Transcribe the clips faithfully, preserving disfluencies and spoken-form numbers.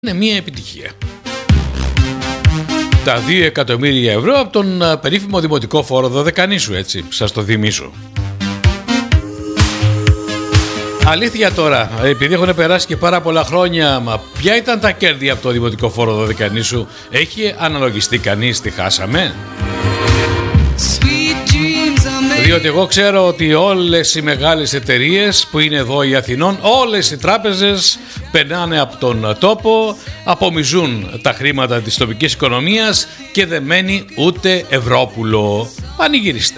είναι μια επιτυχία. Τα δύο εκατομμύρια ευρώ από τον περίφημο δημοτικό φόρο Δωδεκανήσου, έτσι, σας το θυμίσω. Αλήθεια τώρα, επειδή έχουν περάσει και πάρα πολλά χρόνια, μα ποια ήταν τα κέρδη από το δημοτικό φόρο Δωδεκανήσου? Έχει αναλογιστεί κανείς τι χάσαμε? Διότι εγώ ξέρω ότι όλες οι μεγάλες εταιρείες που είναι εδώ οι Αθηνών, όλες οι τράπεζες περνάνε από τον τόπο, απομυζούν τα χρήματα της τοπικής οικονομίας και δεν μένει ούτε ευρώπουλο. Πανηγυρίστε.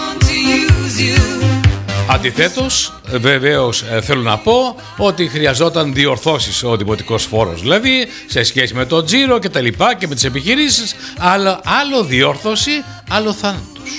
Αντιθέτως, βεβαίως θέλω να πω ότι χρειαζόταν διορθώσεις ο δημοτικός φόρος, δηλαδή σε σχέση με το τζίρο και τα λοιπά και με τις επιχειρήσεις, αλλά άλλο διόρθωση, άλλο θάνατος.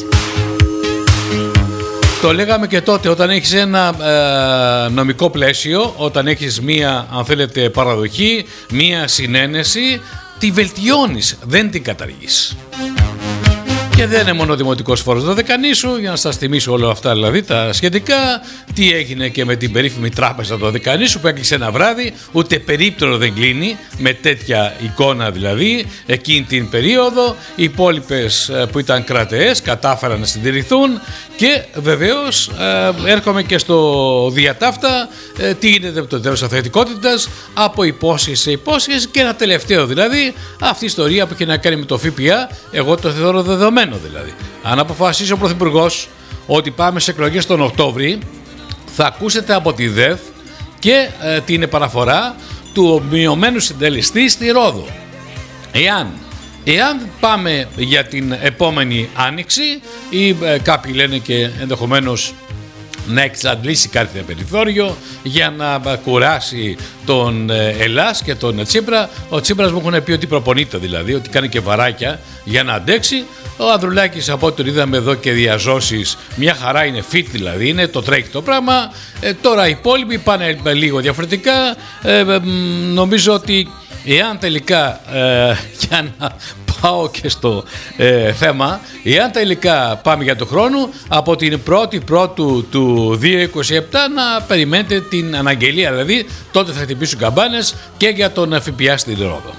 Το λέγαμε και τότε, όταν έχεις ένα ε, νομικό πλαίσιο, όταν έχεις μία, αν θέλετε, παραδοχή, μία συνένεση, τη βελτιώνεις, δεν την καταργείς. Και δεν είναι μόνο ο δημοτικός φόρος Δωδεκανήσου, για να σας θυμίσω όλα αυτά δηλαδή τα σχετικά, τι έγινε και με την περίφημη τράπεζα Δωδεκανήσου που έκλεισε ένα βράδυ, ούτε περίπτερο δεν κλείνει, με τέτοια εικόνα δηλαδή, εκείνη την περίοδο. Οι υπόλοιπες που ήταν κρατεές κατάφεραν να συντηρηθούν και βεβαίως ε, έρχομαι και στο διατάφτα, ε, τι γίνεται με το τέλος αθλητικότητας, από υπόσχεση σε υπόσχεση και ένα τελευταίο δηλαδή, αυτή η ιστορία που έχει να κάνει με το ΦΠΑ, εγώ το θεωρώ δεδομένο. Δηλαδή. Αν αποφασίσει ο Πρωθυπουργός ότι πάμε σε εκλογές τον Οκτώβρη, θα ακούσετε από τη ΔΕΘ και ε, την επαναφορά του μειωμένου συντελεστή στη Ρόδο. Εάν, εάν πάμε για την επόμενη άνοιξη ή ε, κάποιοι λένε και ενδεχομένως να εξαντλήσει κάτι περιθώριο για να κουράσει τον Ελλάς και τον Τσίπρα. Ο Τσίπρας μου έχουν πει ότι προπονείται δηλαδή, ότι κάνει και βαράκια για να αντέξει. Ο Ανδρουλάκης, από ό,τι τον είδαμε εδώ και διαζώσεις, μια χαρά είναι fit δηλαδή, είναι το τρέχει το πράγμα. Ε, τώρα οι υπόλοιποι πάνε λίγο διαφορετικά. Ε, ε, νομίζω ότι εάν τελικά ε, για να πάω και στο ε, θέμα, εάν τελικά πάμε για το χρόνο, από την πρώτη Πρώτου του δύο χιλιάδες είκοσι επτά να περιμένετε την αναγγελία, δηλαδή τότε θα χτυπήσουν καμπάνες και για τον ΦΠΑ στην Ρόδο.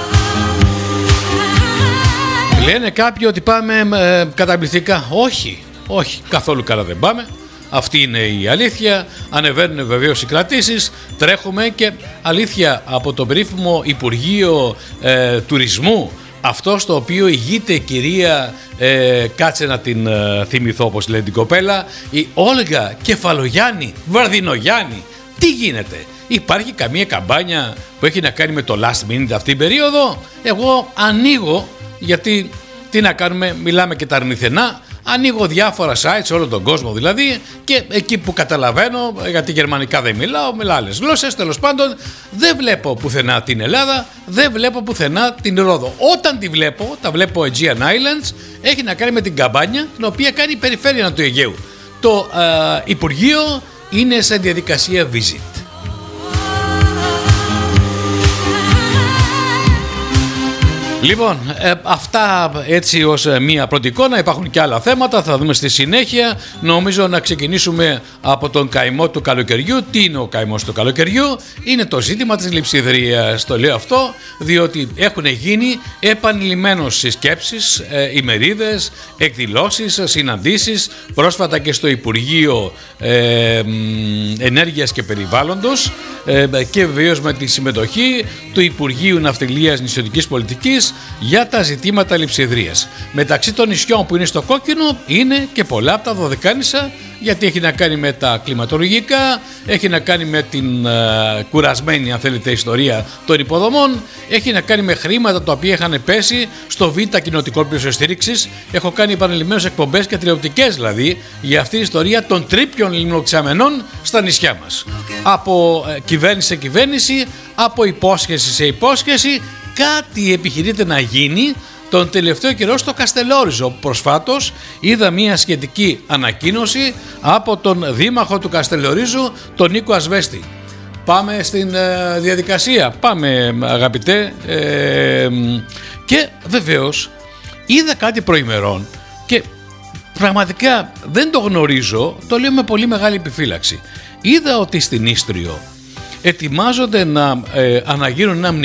Λένε κάποιοι ότι πάμε ε, καταπληκτικά. Όχι, όχι, καθόλου καλά δεν πάμε. Αυτή είναι η αλήθεια. Ανεβαίνουν βεβαίως οι κρατήσεις, τρέχουμε και αλήθεια από το περίφημο Υπουργείο ε, Τουρισμού, αυτό στο οποίο ηγείται η κυρία, ε, κάτσε να την ε, θυμηθώ όπως λέει την κοπέλα, η Όλγα Κεφαλογιάννη Βαρδινογιάννη. Τι γίνεται? Υπάρχει καμία καμπάνια που έχει να κάνει με το last minute αυτή την περίοδο? Εγώ ανοίγω, γιατί τι να κάνουμε, μιλάμε και τα αρνηθενά, ανοίγω διάφορα site σε όλο τον κόσμο δηλαδή και εκεί που καταλαβαίνω, γιατί γερμανικά δεν μιλάω, μιλάω άλλες γλώσσες, τέλος πάντων δεν βλέπω πουθενά την Ελλάδα, δεν βλέπω πουθενά την Ρόδο. Όταν τη βλέπω, τα βλέπω Aegean Islands, έχει να κάνει με την καμπάνια την οποία κάνει η περιφέρεια του Αιγαίου. Το ε, Υπουργείο είναι σε διαδικασία visit. Λοιπόν, ε, αυτά έτσι ως μία πρώτη εικόνα. Υπάρχουν και άλλα θέματα, θα δούμε στη συνέχεια. Νομίζω να ξεκινήσουμε από τον καημό του καλοκαιριού. Τι είναι ο καημός του καλοκαιριού? Είναι το ζήτημα της λειψιδρίας. Το λέω αυτό διότι έχουν γίνει επανειλημμένως συσκέψεις, ε, ημερίδες, εκδηλώσεις, συναντήσεις. Πρόσφατα και στο Υπουργείο ε, Ενέργειας και Περιβάλλοντος ε, και βεβαίως με τη συμμετοχή του Υπουργείου Ναυτιλίας Νησιωτικής Πολιτικής για τα ζητήματα λειψιδρίας. Μεταξύ των νησιών που είναι στο κόκκινο είναι και πολλά από τα Δωδεκάνησα, γιατί έχει να κάνει με τα κλιματολογικά, έχει να κάνει με την uh, κουρασμένη, αν θέλετε, ιστορία των υποδομών, έχει να κάνει με χρήματα τα οποία είχαν πέσει στο Β' κοινοτικό πλαίσιο στήριξης. Έχω κάνει επανειλημμένες εκπομπές και τηλεοπτικές δηλαδή για αυτή η ιστορία των τρίπιων λιμνοξαμενών στα νησιά μας. Από uh, κυβέρνηση σε κυβέρνηση, από υπόσχεση σε υπόσχεση, κάτι επιχειρείται να γίνει. Τον τελευταίο καιρό στο Καστελόριζο προσφάτως είδα μια σχετική ανακοίνωση από τον δήμαρχο του Καστελορίζου, τον Νίκο Ασβέστη. Πάμε στην ε, διαδικασία, πάμε αγαπητέ, ε, και βεβαίως είδα κάτι προημερών και πραγματικά δεν το γνωρίζω, το λέω με πολύ μεγάλη επιφύλαξη. Είδα ότι στην Ίστριο ετοιμάζονται να ε, αναγείρουν ένα